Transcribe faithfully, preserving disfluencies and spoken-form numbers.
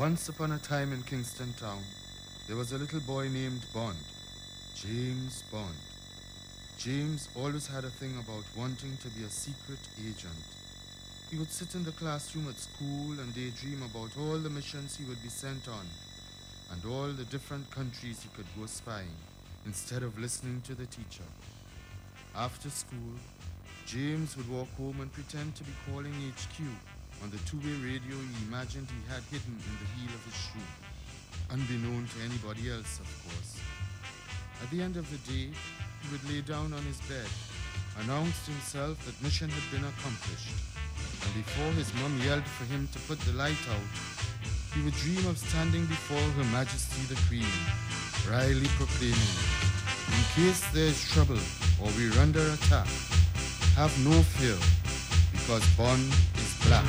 Once upon a time in Kingston Town, there was a little boy named Bond, James Bond. James always had a thing about wanting to be a secret agent. He would sit in the classroom at school and daydream about all the missions he would be sent on and all the different countries he could go spying instead of listening to the teacher. After school, James would walk home and pretend to be calling H Q on the two-way radio he imagined he had hidden in the heel of his shoe, unbeknown to anybody else, of course. At the end of the day, he would lay down on his bed, announce to himself that mission had been accomplished, and before his mum yelled for him to put the light out, he would dream of standing before Her Majesty the Queen, wryly proclaiming, "In case there is trouble or we're under attack, have no fear, because Bond